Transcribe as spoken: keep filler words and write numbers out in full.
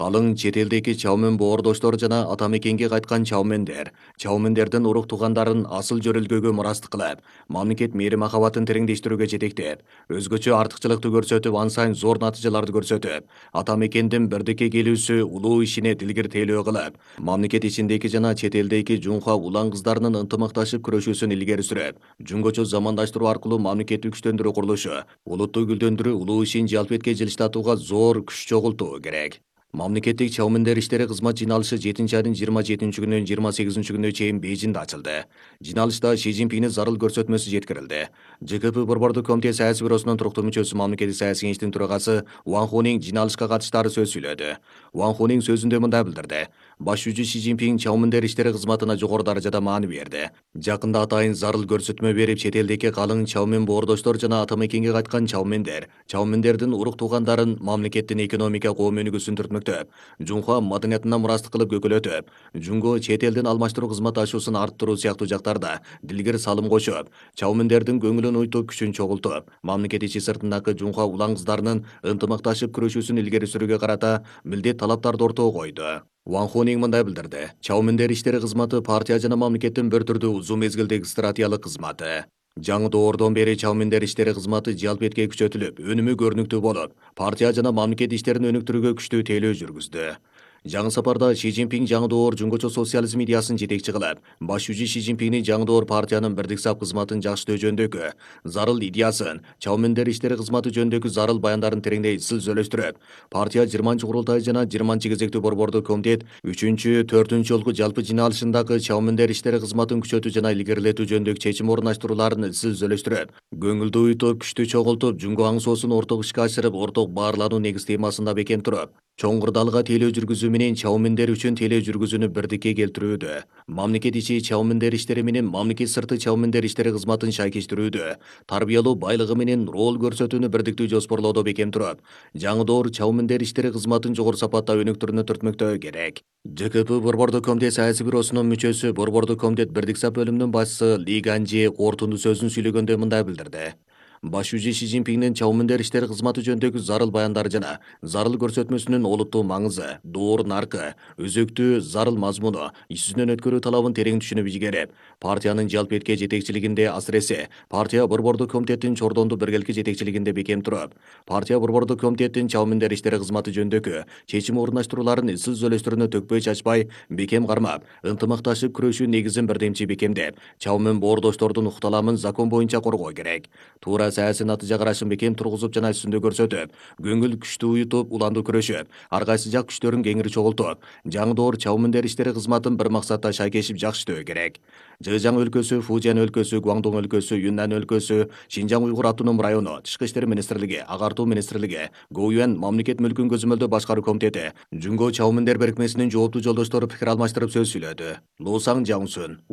Калың чет элдеги чаумен боордоштор жана ата мекенге кайткан чаумендер, чаумендердин урук туугандарын асыл жөрөлгөөгө мурастык кылып, мамлекет мээри махабатын тереңдештирүүгө жетектеп, өзгөчө артыкчылыкты көрсөтүп, ан сайын зор натыйжаларды көрсөтүп, ата мекендин бирдикке келүүсү улуу ишине дилгиртээлөө кылып, мамлекет ичиндеги жана чет элдеги жунха улан кыздарынын ынтымакташып күрөшүүсүн илгери сүрөп, жөнгөчө замандаштыруу аркылуу мамлекеттик күчтөндүрүү курулушу, улутту гүлдөндүрүү улуу ишин жалпетке жылыштатууга зор күч чогултуу керек. Мамлекеттик чаумендер иштери кызмат жыйналышы жетинчи айдын жыйырма жетинчи күнүнөн жыйырма сегизинчи күнүнө чейин Бейжиңде ачылды. Жыйналышта Ши Цзиньпиндин зарыл көрсөтмөсү жеткирилди. ЖКП Борбордук комитет саясий бюросунун туруктуу мүчөсү, мамлекеттик саясий кеңештин төрагасы Ван Хунинг жыйналышка катыштары сөз сүйлөдү. Ван Хунинг сөзүндө мындай билдирди: Баш жүзү Ши Цзиньпин чаумендер иштери кызматына жогору даражада маани берди. Жакында атайын зарыл көрсөтмө берип, чет элдеги калың чаумен боордоштор жана ата мекенге кайткан чаумендер, чаумендердин урук туугандарын мамлекеттин экономика коом өнүгүүсүн түртмөктөп, жунха маданиятына мурастык кылып көкөлөтүп, жунго чет элдин алмаштыруу кызмат ашуусун арттыруу сыяктуу жактарда дилгир салым кошуп, чаумендердин көңүлүн уйтуп, күчүн чогултуп, мамлекет ичи сыртындагы жунха улан кыздарынын ынтымакташып күрөшүүсүн илгери сүрүүгө карата милдет талаптарды ортого койду. Ван Хунинг мындай билдирди: чаумендер иштери кызматы партия жана мамлекеттин бир түрдүү узун мезгилдеги стратегиялык кызматы. Жаңы доордон бери чаумендер иштери кызматы жалпетке күчөтүлүп, өнүмү көрүнүктүү болуп, партия жана мамлекет иштерин өнүктүрүүгө күчтүү тейлөө жүргүздү. Жаңы сапарда Ши Цзиньпин жаңы доор жөнгөчө социализм идеясын жетекчи кылып, баш жүзү Ши Цзиньпиндин жаңы доор партиянын бирдик сап кызматын жакшыртуу жөнүндөгү зарыл идеясын, чаумендер иштери кызматы жөнүндөгү зарыл баяндарын тереңдей изчил сүйлөштүрүп, партия жыйырманчы курултай жана жыйырманчы кезектүү борбордук комитет үчүнчү, төртүнчү жолку жалпы жыйналышындагы чаумендер иштери кызматын күчөтүү жана илгерилетүү жөнүндөгү чечим орундаштырууларын изчил сүйлөштүрүп, көңүлдү уютуп, күчтү чогултуп, жунго аң соосун орток ишке ашырып, орток баарлануу негиз темасында бекем туруп, чоң кырдаалга тейлөө жүргүзүү менен чаумендер үчүн тейлөө жүргүзүүнү бирдикке келтирүүдө, мамлекет ичи чаумендер иштери менен мамлекет сырты чаумендер иштери кызматын шайкештирүүдө, тарбиялоо байлыгы менен роль көрсөтүүнү бирдиктүү жоспорлоодо бекем туруп, жаңы доор чаумендер иштери кызматын жогору сапатта өнүктүрүүнү түртмөктөө керек. ЖКП Борбордук комитет саясий бюросунун мүчөсү, Борбордук комитет бирдик сап бөлүмүнүн башчысы Ли Ганжи корутундуу сөзүн сүйлөгөндө мындай билдирди: Баш жүзү Ши Цзиньпиндин чаумендер иштери кызматы жөнүндөгү зарыл баяндары жана зарыл көрсөтмөсүнүн олуттуу маңызы, доорун аркы, өзөктүү зарыл мазмуну, иш жүзүнөн өткөрүү талабын терең түшүнүп ийгереп, партиянын жалпетке жетекчилигинде, асыресе партия Борбордук комитеттин Чордондуу биргеликки жетекчилигинде бекем туруп, партия Борбордук комитеттин чаумендер иштери кызматы жөнүндөгү чечим орундаштырууларын изчил сүйлөштүрүүнү төкпөй чачпай бекем кармап, ынтымакташып күрөшүү негизин бирдемчи бекемдеп, чаумен боордоштордун укукталамын закон боюнча коргоо керек. Туура саясий натыйжа карашын бекем тургузуп жана үстүндө көрсөтүп, көңүл күчтүү уютуп, уланды күрөшүп, ар кайсы жак күчтөрүн кеңири чогултуп, жаңы доор чаумендер иштери кызматын бир максатта шайкешип жакшыртуу керек. Жыжаң өлкөсү, Фужиан өлкөсү, Гуандун өлкөсү, Юннан өлкөсү, Шинжаң уйгур автоном району, Тышкы иштер министрлиги, Агартуу министрлиги, Гоюэн мамлекет мүлкүн көзөмөлдөө башкаруу комитети, Жунго чаумендер беркмесинин жооптуу жолдоштору пикир алмаштырып сөз сүйлөдү. Лусаң Жаңсун